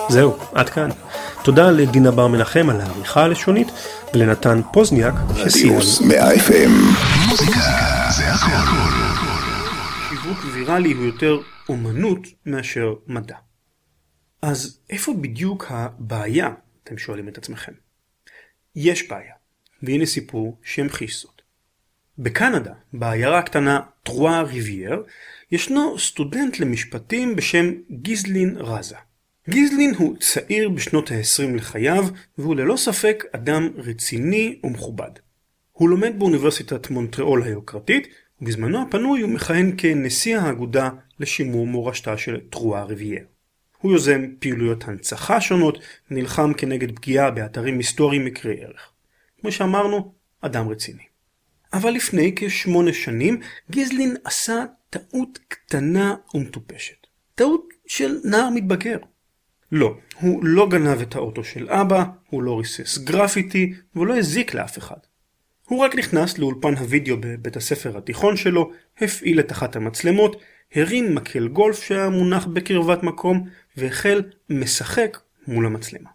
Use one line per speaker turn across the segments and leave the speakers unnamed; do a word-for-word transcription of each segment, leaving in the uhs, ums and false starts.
זהו, עד כאן. תודה לדינה בר מנחם על העריכה הלשונית, ולנתן פוזניאק שסייע.
רדיוס מאה אף אם.
מוזיקה זה הכל.
שיווק ויראלי הוא יותר אומנות מאשר מדע. אז איפה בדיוק הבעיה, אתם שואלים את עצמכם? יש בעיה, והנה סיפור שימחיש זאת. בקנדה, בעיירה הקטנה טרואה ריבייר, ישנו סטודנט למשפטים בשם גיזלין רזה. גיזלין הוא צעיר בשנות ה-עשרים לחייו, והוא ללא ספק אדם רציני ומכובד. הוא לומד באוניברסיטת מונטריאול היוקרתית, ובזמנו הפנוי הוא מכהן כנשיא האגודה לשימור מורשתה של טרואה ריבייר. הוא יוזם פעילויות הנצחה שונות, ונלחם כנגד פגיעה באתרים היסטוריים מקרי ערך. כמו שאמרנו, אדם רציני. אבל לפני כשמונה שנים, גיזלין עשה טעות קטנה ומטופשת. טעות של נער מתבגר. לא, הוא לא גנב את האוטו של אבא, הוא לא ריסס גרפיטי, והוא לא הזיק לאף אחד. הוא רק נכנס לאולפן הוידאו בבית הספר התיכון שלו, הפעיל את אחת המצלמות, הרים מקל גולף שהיה מונח בקרבת מקום, והחל משחק מול המצלמה.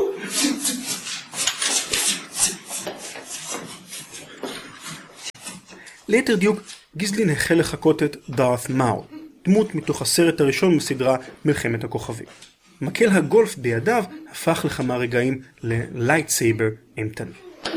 ליתר דיוק, גיזלין החל לחקות את דארת מאול, דמות מתוך הסרט הראשון בסדרה מלחמת הכוכבים. מקל הגולף בידיו הפך לכמה רגעים ללייטסייבר אימתני.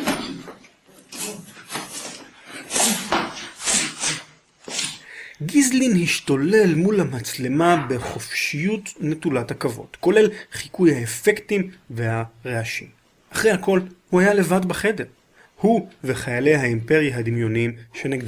גיזלין השתולל מול המצלמה בחופשיות נטולת עכבות, כולל חיקוי האפקטים והרעשים. אחרי הכל, הוא היה לבד בחדר. הוא וחיילי האימפריה הדמיוניים שנגדם